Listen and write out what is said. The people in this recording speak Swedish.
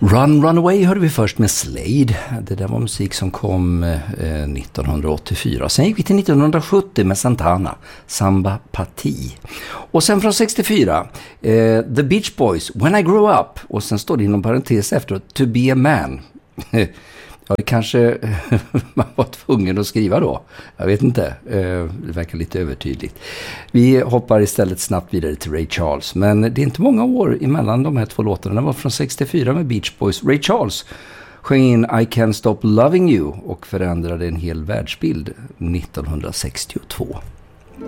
Run Away hörde vi först med Slade. Det där var musik som kom 1984. Sen gick vi till 1970 med Santana, Samba Pati. Och sen från 64, The Beach Boys, When I Grew Up. Och sen står det inom parentes efteråt, To Be a Man. Ja, det kanske man var tvungen att skriva då. Jag vet inte. Det verkar lite övertydligt. Vi hoppar istället snabbt vidare till Ray Charles. Men det är inte många år emellan de här två låtarna. Det var från 64 med Beach Boys. Ray Charles sjöng in I Can't Stop Loving You och förändrade en hel världsbild 1962.